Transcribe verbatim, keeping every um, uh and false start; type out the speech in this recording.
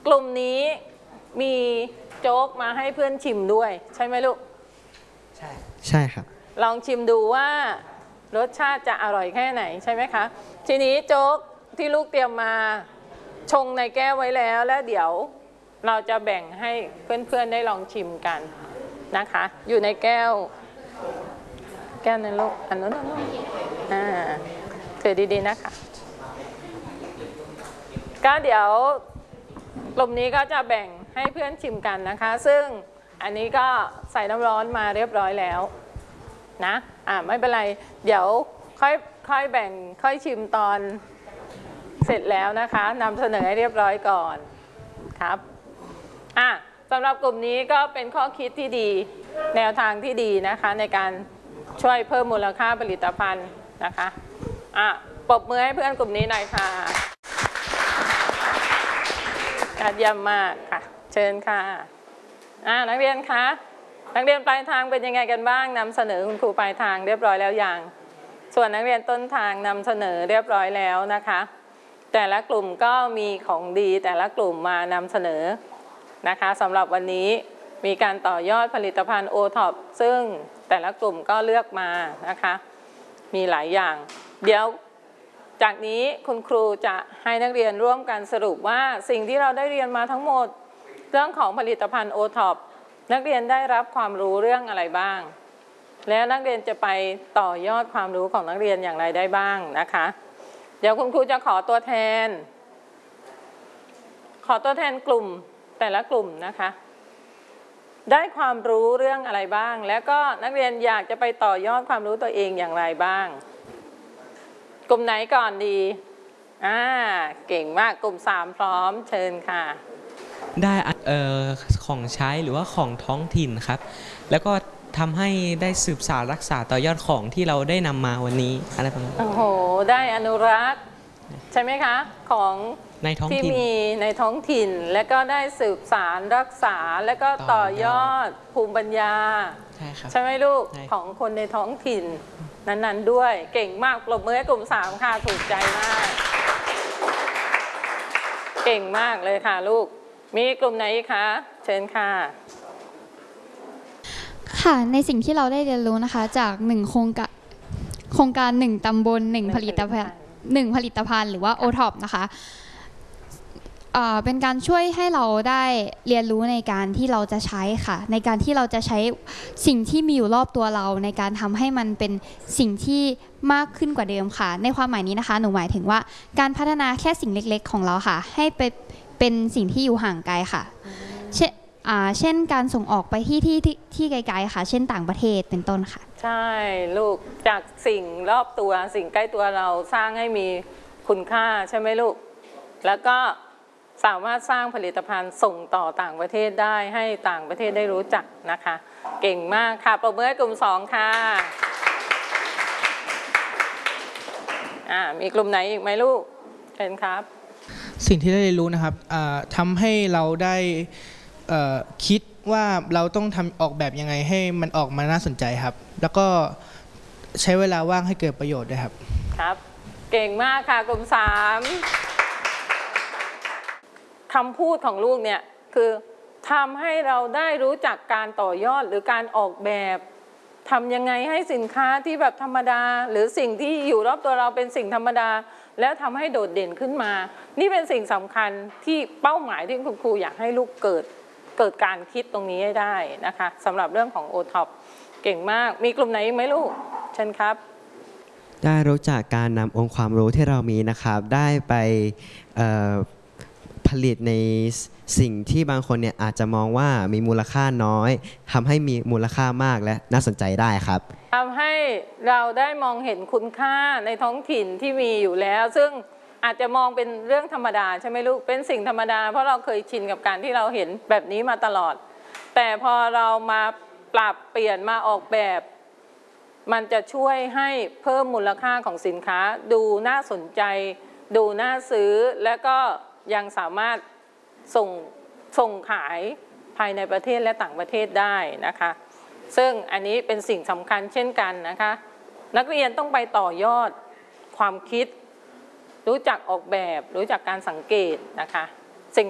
กลุ่มนี้มีโจ๊กมาให้เพื่อนชิมด้วยใช่ไหมลูกใช่ใช่ครับลองชิมดูว่ารสชาติจะอร่อยแค่ไหนใช่ไหมคะทีนี้โจ๊กที่ลูกเตรียมมาชงในแก้วไว้แล้วแล้วเดี๋ยวเราจะแบ่งให้เพื่อนๆได้ลองชิมกันนะคะอยู่ในแก้วแก้วนั้นลูกอันนู้นลูกอ่าถือดีๆนะคะก็เดี๋ยวกลุ่มนี้ก็จะแบ่งให้เพื่อนชิมกันนะคะซึ่งอันนี้ก็ใส่น้ำร้อนมาเรียบร้อยแล้วนะอ่าไม่เป็นไรเดี๋ยวค่อยค่อยแบ่งค่อยชิมตอนเสร็จแล้วนะคะนำเสนอให้เรียบร้อยก่อนครับอ่ะสำหรับกลุ่มนี้ก็เป็นข้อคิดที่ดีแนวทางที่ดีนะคะในการช่วยเพิ่มมูลค่าผลิตภัณฑ์นะคะอ่ะปรบมือให้เพื่อนกลุ่มนี้หน่อยค่ะยอดเยี่ยมมากค่ะเชิญค่ะอ่ะนักเรียนคะนักเรียนปลายทางเป็นยังไงกันบ้างนำเสนอคุณครูปลายทางเรียบร้อยแล้วอย่างส่วนนักเรียนต้นทางนำเสนอเรียบร้อยแล้วนะคะแต่ละกลุ่มก็มีของดีแต่ละกลุ่มมานำเสนอนะคะสำหรับวันนี้มีการต่อยอดผลิตภัณฑ์ โอ ท็อป ซึ่งแต่ละกลุ่มก็เลือกมานะคะมีหลายอย่างเดี๋ยวจากนี้คุณครูจะให้นักเรียนร่วมกันสรุปว่าสิ่งที่เราได้เรียนมาทั้งหมดเรื่องของผลิตภัณฑ์ โอ ท็อป นักเรียนได้รับความรู้เรื่องอะไรบ้างแล้วนักเรียนจะไปต่อยอดความรู้ของนักเรียนอย่างไรได้บ้างนะคะเดี๋ยวคุณครูจะขอตัวแทนขอตัวแทนกลุ่มแต่ละกลุ่มนะคะได้ความรู้เรื่องอะไรบ้างแล้วก็นักเรียนอยากจะไปต่อยอดความรู้ตัวเองอย่างไรบ้างกลุ่มไหนก่อนดีอ่าเก่งมากกลุ่มสามพร้อมเชิญค่ะได้เอ่อของใช้หรือว่าของท้องถิ่นครับแล้วก็ทำให้ได้สืบสานรักษาต่อยอดของที่เราได้นำมาวันนี้อะไรประมาณนี้โอ้โหได้อนุรักษ์ใช่ไหมคะของในท้องที่ถิ่นมีในท้องถิ่นและก็ได้สืบสานรักษาและก็ต่อยอดภูมิปัญญาใช่ครับใช่ไหมลูกของคนในท้องถิ่นนั้นๆด้วยเก่งมากปรบมือให้กลุ่มสามค่ะถูกใจมากเก่งมากเลยค่ะลูกมีกลุ่มไหนอีกคะเชิญค่ะค่ะในสิ่งที่เราได้เรียนรู้นะคะจากหนึ่งโครงการโครงการหนึ่งตำบลหนึ่งผลิตภัณฑ์หนึ่งผลิตภัณฑ์หรือว่า โอ ท็อป นะคะเป็นการช่วยให้เราได้เรียนรู้ในการที่เราจะใช้ค่ะในการที่เราจะใช้สิ่งที่มีอยู่รอบตัวเราในการทำให้มันเป็นสิ่งที่มากขึ้นกว่าเดิมค่ะในความหมายนี้นะคะหนูหมายถึงว่าการพัฒนาแค่สิ่งเล็กๆของเราค่ะให้ไปเป็นสิ่งที่อยู่ห่างไกลค่ะเช่นเช่นการส่งออกไปที่ที่ที่ไกลๆค่ะเช่นต่างประเทศเป็นต้นค่ะใช่ลูกจากสิ่งรอบตัวสิ่งใกล้ตัวเราสร้างให้มีคุณค่าใช่ไหมลูกแล้วก็สามารถสร้างผลิตภัณฑ์ส่งต่อต่างประเทศได้ให้ต่างประเทศได้รู้จักนะคะเก่งมากค่ะปรบมือให้กลุ่มสองค่ะอ่ามีกลุ่มไหนอีกไหมลูกเชิญครับสิ่งที่ได้เรียนรู้นะครับทำให้เราได้คิดว่าเราต้องทำออกแบบยังไงให้มันออกมาน่าสนใจครับแล้วก็ใช้เวลาว่างให้เกิดประโยชน์ด้วยครับครับเก่งมากค่ะกลุ่มสามคำพูดของลูกเนี่ยคือทำให้เราได้รู้จักการต่อยอดหรือการออกแบบทำยังไงให้สินค้าที่แบบธรรมดาหรือสิ่งที่อยู่รอบตัวเราเป็นสิ่งธรรมดาแล้วทำให้โดดเด่นขึ้นมานี่เป็นสิ่งสำคัญที่เป้าหมายที่คุณครูอยากให้ลูกเกิดเกิดการคิดตรงนี้ให้ได้นะคะสำหรับเรื่องของ โอ ท็อป เก่งมากมีกลุ่มไหนอีกไหมลูกเชิญครับได้รู้จักการนำองค์ความรู้ที่เรามีนะครับได้ไปผลิตในสิ่งที่บางคนเนี่ยอาจจะมองว่ามีมูลค่าน้อยทำให้มีมูลค่ามากและน่าสนใจได้ครับทำให้เราได้มองเห็นคุณค่าในท้องถิ่นที่มีอยู่แล้วซึ่งอาจจะมองเป็นเรื่องธรรมดาใช่ไหมลูกเป็นสิ่งธรรมดาเพราะเราเคยชินกับการที่เราเห็นแบบนี้มาตลอดแต่พอเรามาปรับเปลี่ยนมาออกแบบมันจะช่วยให้เพิ่มมูลค่าของสินค้าดูน่าสนใจดูน่าซื้อและก็ยังสามารถส่งส่งขายภายในประเทศและต่างประเทศได้นะคะซึ่งอันนี้เป็นสิ่งสำคัญเช่นกันนะคะนักเรียนต้องไปต่อยอดความคิดรู้จักออกแบบรู้จักการสังเกตนะคะ